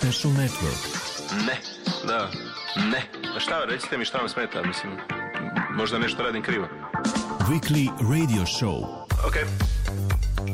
Special Network. Ne, da, ne. A šta, recite mi šta vam smeta, mislim, možda nešto radim krivo. Weekly radio show. Ok.